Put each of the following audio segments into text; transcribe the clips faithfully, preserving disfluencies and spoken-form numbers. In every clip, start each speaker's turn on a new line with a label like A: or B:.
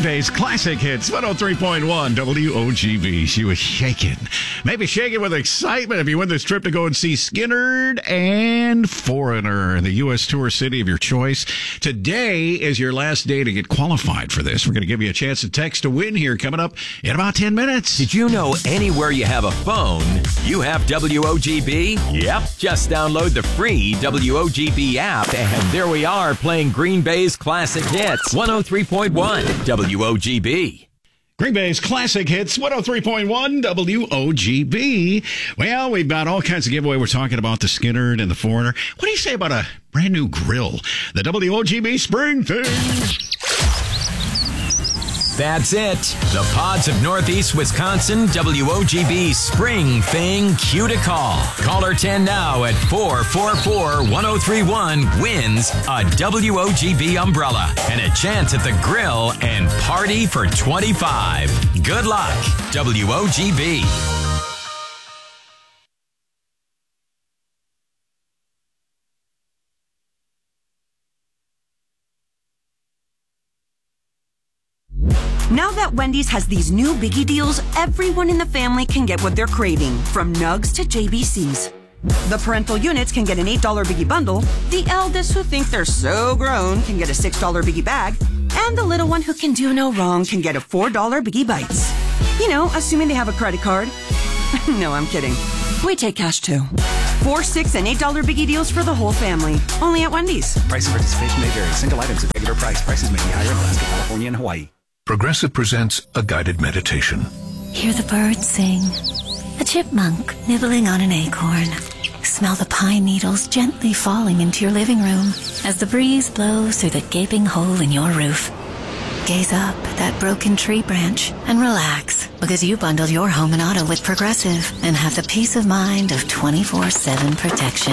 A: Bay's classic hits, one oh three point one W O G B. She was shaking. Maybe shaking with excitement if you win this trip to go and see Skynyrd and Foreigner in the U S tour city of your choice. Today is your last day to get qualified for this. We're going to give you a chance to text to win here coming up in about ten minutes.
B: Did you know anywhere you have a phone, you have W O G B? Yep. Just download the free W O G B app, and there we are playing Green Bay's classic hits. one oh three point one W O G B.
A: Green Bay's classic hits, one oh three point one W O G B. Well, we've got all kinds of giveaway. We're talking about the Skynyrd and the Foreigner. What do you say about a brand new grill? The W O G B Spring Thing.
B: That's it. The Pods of Northeast Wisconsin W O G B Spring Thing Cue to Call. Caller ten now at four four four, one oh three one wins a W O G B umbrella and a chance at the grill and party for twenty-five. Good luck, W O G B.
C: Now that Wendy's has these new biggie deals, everyone in the family can get what they're craving, from nugs to J B Cs. The parental units can get an eight dollar biggie bundle, the eldest who think they're so grown can get a six dollar biggie bag, and the little one who can do no wrong can get a four dollar biggie bites. You know, assuming they have a credit card. No, I'm kidding. We take cash too. Four, six, and eight dollar biggie deals for the whole family. Only at Wendy's.
D: Price of participation may vary. Single items at regular price. Prices may be higher in Alaska, California, and Hawaii.
E: Progressive presents a guided meditation.
F: Hear the birds sing. A chipmunk nibbling on an acorn. Smell the pine needles gently falling into your living room as the breeze blows through the gaping hole in your roof. Gaze up at that broken tree branch and relax, because you bundled your home and auto with Progressive and have the peace of mind of twenty-four seven protection.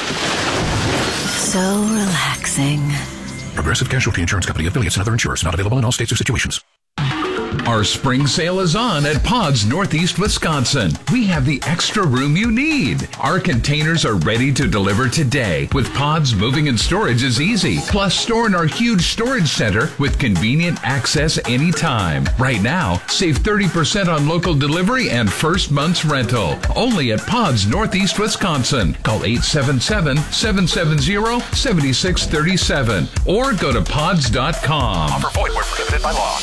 F: So relaxing.
E: Progressive Casualty Insurance Company, affiliates, and other insurers. Not available in all states or situations.
G: Our spring sale is on at Pods Northeast Wisconsin. We have the extra room you need. Our containers are ready to deliver today. With Pods, moving and storage is easy. Plus, store in our huge storage center with convenient access anytime. Right now, save thirty percent on local delivery and first month's rental. Only at Pods Northeast Wisconsin. Call eight seven seven, seven seven zero, seven six three seven or go to pods dot com.
E: Offer void where prohibited by law.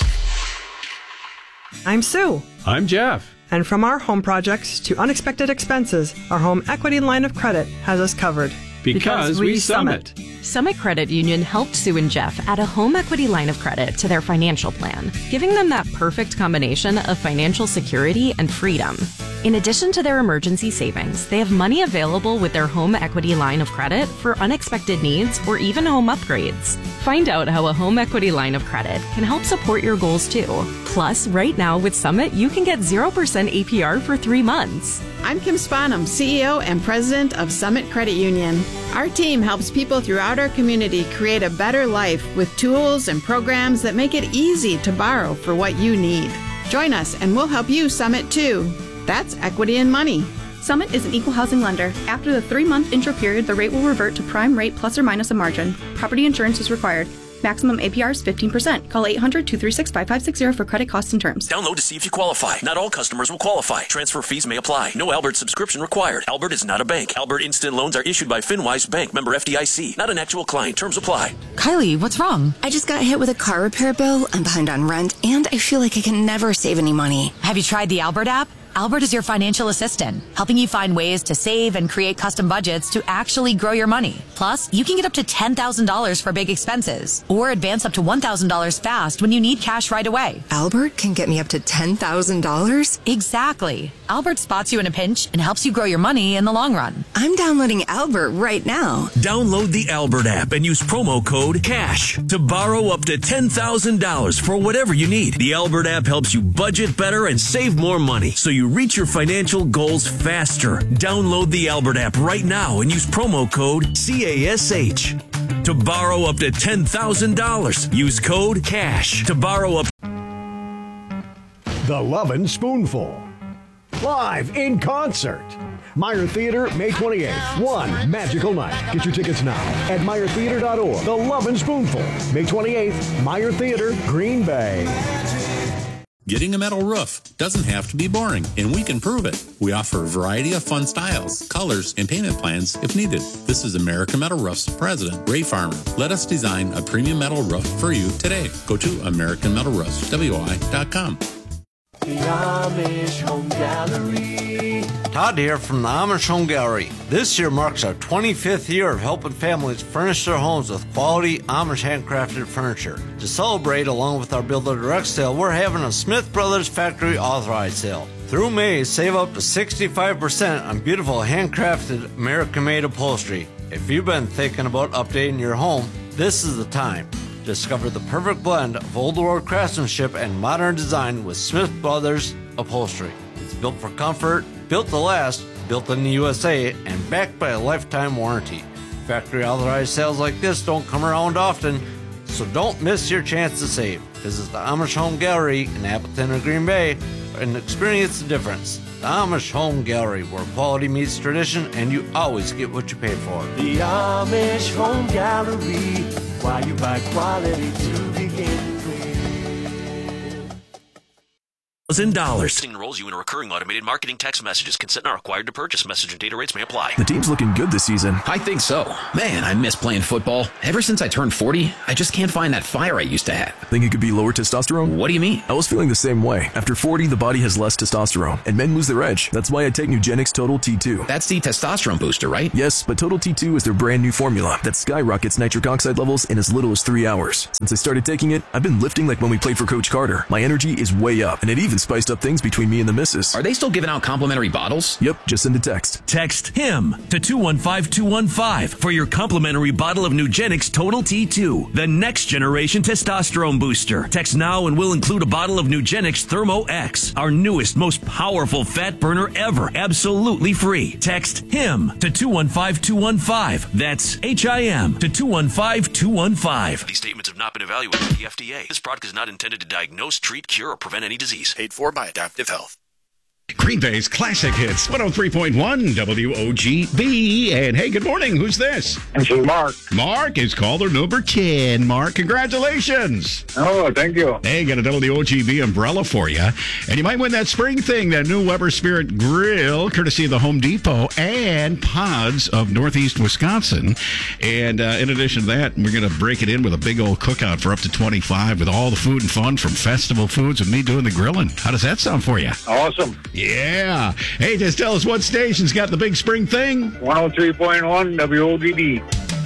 H: I'm Sue.
I: I'm Jeff.
H: And from our home projects to unexpected expenses, our home equity line of credit has us covered.
I: Because, because we, we Summit.
J: Summit. Summit Credit Union helped Sue and Jeff add a home equity line of credit to their financial plan, giving them that perfect combination of financial security and freedom. In addition to their emergency savings, they have money available with their home equity line of credit for unexpected needs or even home upgrades. Find out how a home equity line of credit can help support your goals too. Plus, right now with Summit, you can get zero percent A P R for three months.
K: I'm Kim Spanum, C E O and President of Summit Credit Union. Our team helps people throughout our community create a better life with tools and programs that make it easy to borrow for what you need. Join us and we'll help you Summit too. That's equity in money.
L: Summit is an equal housing lender. After the three-month intro period, the rate will revert to prime rate plus or minus a margin. Property insurance is required. Maximum A P R is fifteen percent. Call eight hundred, two three six, five five six zero for credit costs and terms.
M: Download to see if you qualify. Not all customers will qualify. Transfer fees may apply. No Albert subscription required. Albert is not a bank. Albert Instant Loans are issued by FinWise Bank, member F D I C. Not an actual client. Terms apply.
N: Kylie, what's wrong? I just got hit with a car repair bill. I'm behind on rent, and I feel like I can never save any money.
O: Have you tried the Albert app? Albert is your financial assistant, helping you find ways to save and create custom budgets to actually grow your money. Plus, you can get up to ten thousand dollars for big expenses or advance up to one thousand dollars fast when you need cash right away.
N: Albert can get me up to ten thousand dollars?
O: Exactly. Albert spots you in a pinch and helps you grow your money in the long run.
N: I'm downloading Albert right now.
M: Download the Albert app and use promo code CASH to borrow up to ten thousand dollars for whatever you need. The Albert app helps you budget better and save more money so you reach your financial goals faster. Download the Albert app right now and use promo code CASH to borrow up to ten thousand dollars. Use code CASH to borrow up.
P: The Lovin' Spoonful. Live in concert. Meyer Theater, May twenty-eighth. One magical night. Get your tickets now at meyer theater dot org. The Lovin' Spoonful, May twenty-eighth. Meyer Theater, Green Bay.
Q: Getting a metal roof doesn't have to be boring, and we can prove it. We offer a variety of fun styles, colors, and payment plans if needed. This is American Metal Roof's president, Ray Farmer. Let us design a premium metal roof for you today. Go to American Metal Roofs, W I dot com.
R: The Amish Home Gallery.
S: Todd here from the Amish Home Gallery. This year marks our twenty-fifth year of helping families furnish their homes with quality Amish handcrafted furniture. To celebrate, along with our Builder Direct sale, we're having a Smith Brothers Factory Authorized sale. Through May, save up to sixty-five percent on beautiful handcrafted American-made upholstery. If you've been thinking about updating your home, this is the time. Discover the perfect blend of old world craftsmanship and modern design with Smith Brothers Upholstery. It's built for comfort, built to last, built in the U S A, and backed by a lifetime warranty. Factory authorized sales like this don't come around often, so don't miss your chance to save. Visit the Amish Home Gallery in Appleton or Green Bay and experience the difference. The Amish Home Gallery, where quality meets tradition and you always get what you pay for.
R: The Amish Home Gallery. Why you buy quality to begin with.
M: dollars.
T: Enrolls you in a recurring automated marketing text messages. Consent not required to purchase. Message and data rates may apply.
E: The team's looking good this season.
U: I think so. Man, I miss playing football. Ever since I turned forty, I just can't find that fire I used to have.
E: Think it could be lower testosterone?
U: What do you mean?
E: I was feeling the same way. After forty, the body has less testosterone, and men lose their edge. That's why I take Nugenix Total T two.
U: That's the testosterone booster, right?
E: Yes, but Total T two is their brand new formula that skyrockets nitric oxide levels in as little as three hours. Since I started taking it, I've been lifting like when we played for Coach Carter. My energy is way up, and it even spiced up things between me and the missus.
U: Are they still giving out complimentary bottles?
E: Yep, just send a text.
M: Text HIM to two one five two one five for your complimentary bottle of Nugenix Total T two, the next generation testosterone booster. Text now and we'll include a bottle of Nugenix Thermo X, our newest, most powerful fat burner ever, absolutely free. Text HIM to two one five two one five. That's H I M to two one five two one five.
T: These statements have not been evaluated by the F D A. This product is not intended to diagnose, treat, cure, or prevent any disease. Paid for by Adaptive Health.
A: Green Bay's Classic Hits, one oh three point one W O G B. And hey, good morning. Who's this?
V: It's Mark.
A: Mark is caller number ten. Mark, congratulations.
V: Oh, thank you.
A: Hey, got a W O G B umbrella for you. And you might win that spring thing, that new Weber Spirit Grill, courtesy of the Home Depot and Pods of Northeast Wisconsin. And uh, in addition to that, we're going to break it in with a big old cookout for up to twenty-five with all the food and fun from Festival Foods and me doing the grilling. How does that sound for you?
V: Awesome.
A: Yeah. Hey, just tell us what station's got the big spring thing.
V: one oh three point one W O G B.